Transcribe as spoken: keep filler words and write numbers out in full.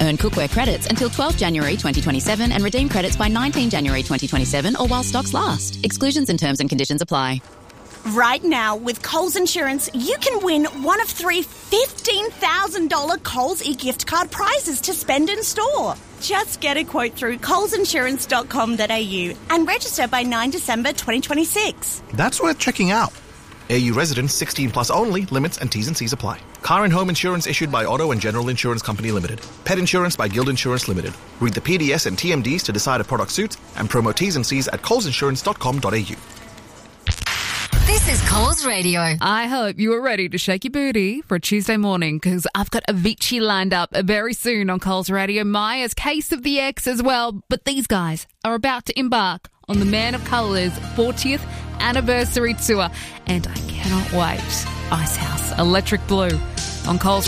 Earn cookware credits until twelfth January twenty twenty-seven and redeem credits by nineteenth January twenty twenty-seven or while stocks last. Exclusions and terms and conditions apply. Right now, with Coles Insurance, you can win one of three fifteen thousand dollars Coles e-gift card prizes to spend in store. Just get a quote through coles insurance dot com dot a u and register by ninth December twenty twenty-six. That's worth checking out. A U residents sixteen plus only. Limits and T's and C's apply. Car and home insurance issued by Auto and General Insurance Company Limited. Pet insurance by Guild Insurance Limited. Read the P D S and T M Ds to decide a product suits and promo T's and C's at coles insurance dot com dot a u. This is Coles Radio. I hope you are ready to shake your booty for a Tuesday morning because I've got Avicii lined up very soon on Coles Radio. Maya's Case of the X as well. But these guys are about to embark on the Man of Colour's fortieth anniversary tour. And I cannot wait. Icehouse, Electric Blue on Coles